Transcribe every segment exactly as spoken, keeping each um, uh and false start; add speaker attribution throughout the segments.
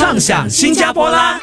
Speaker 1: 畅享新加坡啦！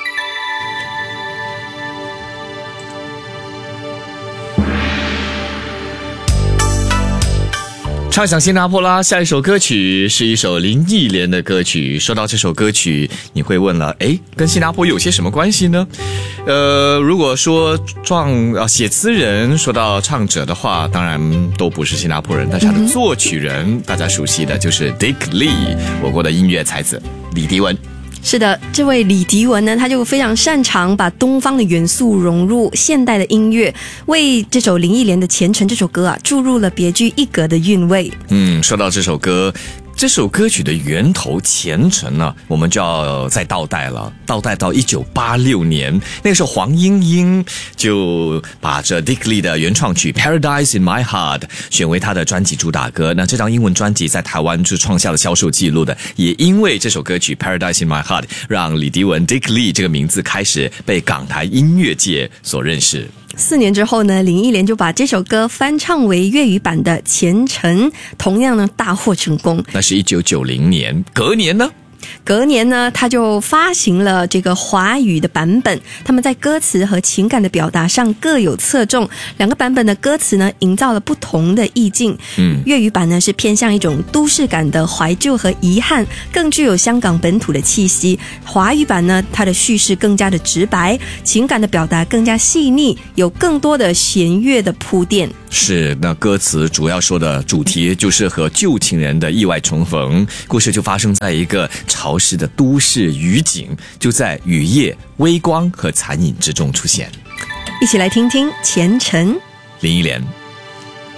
Speaker 1: 畅享新加坡啦！下一首歌曲是一首林忆莲的歌曲。说到这首歌曲，你会问了，诶，跟新加坡有些什么关系呢？呃，如果说创啊写词人，说到唱者的话，当然都不是新加坡人，但是他的作曲人，嗯、大家熟悉的就是 Dick Lee， 我国的音乐才子李迪文。
Speaker 2: 是的，这位李迪文呢，他就非常擅长把东方的元素融入现代的音乐，为这首林忆莲的《前程》这首歌啊，注入了别具一格的韵味。
Speaker 1: 嗯，说到这首歌。这首歌曲的源头前程呢，我们就要再倒带了，倒带到一九八六年，那个时候黄莺莺就把这 Dick Lee 的原创曲 Paradise in My Heart 选为他的专辑主打歌。那这张英文专辑在台湾就创下了销售记录的，也因为这首歌曲 Paradise in My Heart 让李迪文 Dick Lee 这个名字开始被港台音乐界所认识。
Speaker 2: 四年之后呢，林忆莲就把这首歌翻唱为粤语版的《前程》，同样呢大获成功。
Speaker 1: 那是一九九零年，隔年呢？
Speaker 2: 隔年呢，他就发行了这个华语的版本，他们在歌词和情感的表达上各有侧重，两个版本的歌词呢，营造了不同的意境。嗯，粤语版呢是偏向一种都市感的怀旧和遗憾，更具有香港本土的气息。华语版呢，它的叙事更加的直白，情感的表达更加细腻，有更多的弦乐的铺垫。
Speaker 1: 是，那歌词主要说的主题就是和旧情人的意外重逢，故事就发生在一个潮湿的都市雨景，就在雨夜、微光和残影之中出现。
Speaker 2: 一起来听听《前程》，
Speaker 1: 林忆莲。